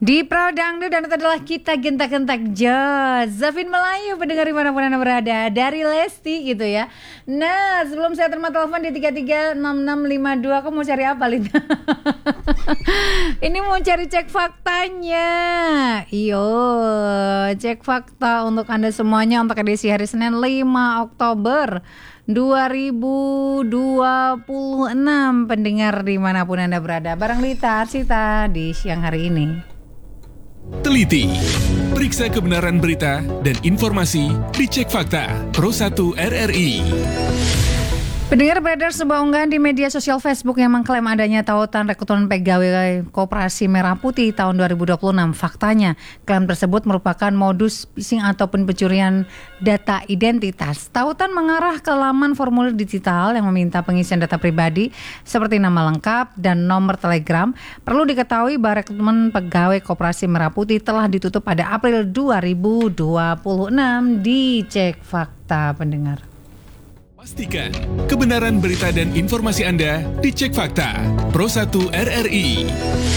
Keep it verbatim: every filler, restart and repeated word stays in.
Di Perahu Dangdut dan itu adalah kita gentak-gentak jazz Zafin Melayu, pendengar dimanapun Anda berada, dari Lesti gitu ya. Nah, sebelum saya terima telepon di tiga tiga enam enam lima dua, kamu mau cari apa, Lina? Ini mau cari cek faktanya. Iyo, cek fakta untuk Anda semuanya untuk edisi hari Senin lima Oktober dua ribu dua puluh enam, pendengar dimanapun Anda berada. Bareng Lita Arsita di siang hari ini. Teliti, periksa kebenaran berita dan informasi di Cek Fakta Pro satu R R I. Pendengar, beredar sebuah unggahan di media sosial Facebook yang mengklaim adanya tautan rekrutmen pegawai Koperasi Merah Putih tahun dua ribu dua puluh enam. Faktanya, klaim tersebut merupakan modus phishing ataupun pencurian data identitas. Tautan mengarah ke laman formulir digital yang meminta pengisian data pribadi seperti nama lengkap dan nomor telegram. Perlu diketahui bahwa rekrutmen pegawai Koperasi Merah Putih telah ditutup pada April dua ribu dua puluh enam. Di Cek Fakta, pendengar. Pastikan kebenaran berita dan informasi Anda di Cek Fakta Pro satu R R I.